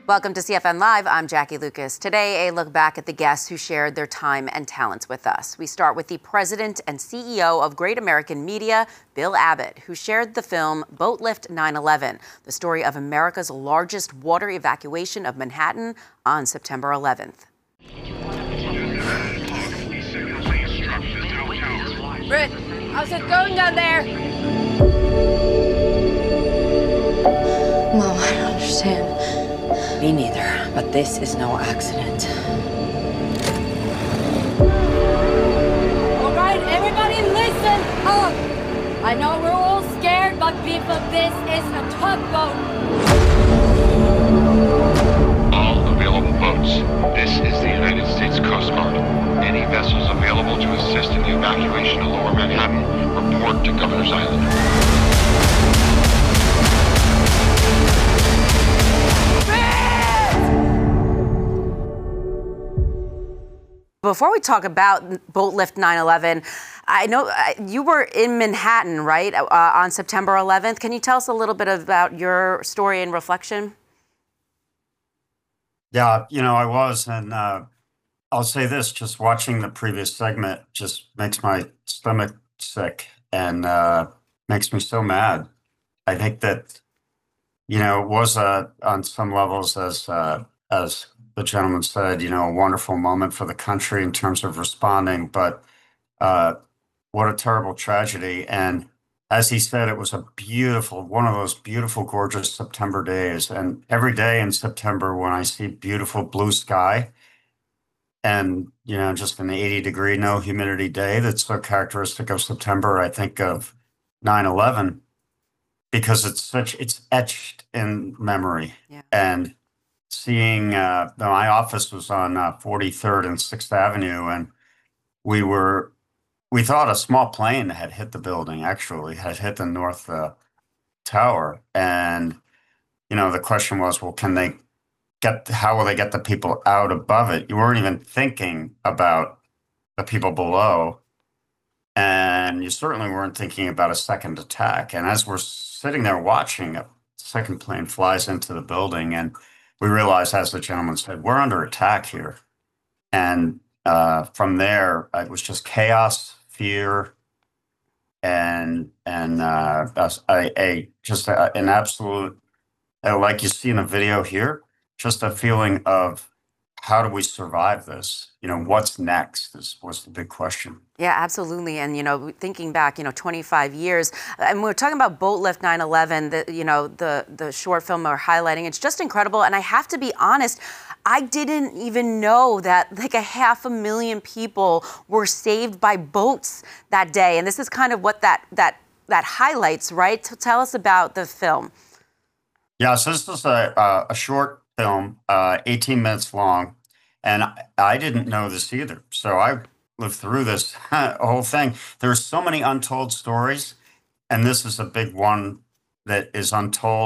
Welcome to CFN Live. I'm Jackie Lucas. Today, a look back at the guests who shared their time and talents with us. We start with the president and CEO of Great American Media, Bill Abbott, who shared the film Boat Lift 9/11, the story of America's largest water evacuation of Manhattan on September 11th. Britt, how's it going down there? Mom, I don't understand. Me neither, but this is no accident. All right, everybody listen up. I know we're all scared, but people, this is a tugboat. All available boats. This is the United States Coast Guard. Any vessels available to assist in the evacuation of Lower Manhattan, report to Governor's Island. Before we talk about Boat Lift 9/11, I know you were in Manhattan, right, on September 11th. Can you tell us a little bit about your story and reflection? Yeah, I was, and I'll say this, just watching the previous segment just makes my stomach sick and makes me so mad. I think that, it was on some levels, as the gentleman said, a wonderful moment for the country in terms of responding, but what a terrible tragedy. And as he said, it was one of those beautiful, gorgeous September days. And every day in September, when I see beautiful blue sky and, just an 80-degree, no humidity day that's so characteristic of September, I think of 9/11 because it's etched in memory. Yeah. And seeing my office was on 43rd and 6th Avenue, and we thought a small plane had hit the building, actually had hit the North Tower. And, the question was, well, how will they get the people out above it? You weren't even thinking about the people below. And you certainly weren't thinking about a second attack. And as we're sitting there watching, a second plane flies into the building, and we realized, as the gentleman said, we're under attack here. And from there, it was just chaos, fear, and an absolute, like you see in the video here, just a feeling of how do we survive this? What's next was the big question. Yeah, absolutely. And, thinking back, 25 years, and we're talking about Boat Lift 9/11, the short film we're highlighting. It's just incredible. And I have to be honest, I didn't even know that like 500,000 people were saved by boats that day. And this is kind of what that highlights, right? So tell us about the film. Yeah, so this is a short film, 18 minutes long. And I didn't know this either. So I lived through this whole thing. There's so many untold stories, and this is a big one that is untold.